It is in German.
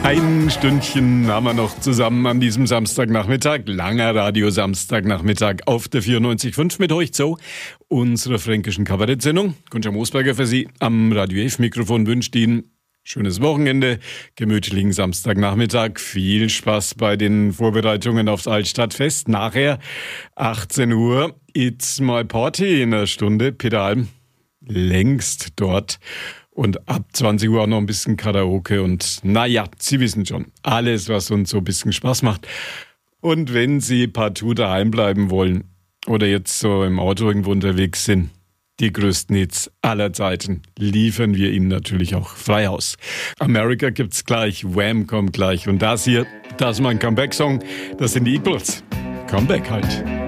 Ein Stündchen haben wir noch zusammen an diesem Samstagnachmittag. Langer Radio-Samstagnachmittag auf der 94.5 mit euch zu unserer fränkischen Kabarettsendung. Gunter Moosberger für Sie am Radio F-Mikrofon wünscht Ihnen schönes Wochenende, gemütlichen Samstagnachmittag. Viel Spaß bei den Vorbereitungen aufs Altstadtfest. Nachher 18 Uhr, It's My Party in einer Stunde. Peter Alm längst dort. Und ab 20 Uhr auch noch ein bisschen Karaoke und naja, Sie wissen schon, alles, was uns so ein bisschen Spaß macht. Und wenn Sie partout daheim bleiben wollen oder jetzt so im Auto irgendwo unterwegs sind, die größten Hits aller Zeiten liefern wir Ihnen natürlich auch frei Haus. America gibt's gleich, Wham kommt gleich und das hier, das ist mein Comeback-Song, das sind die Eagles. Comeback halt.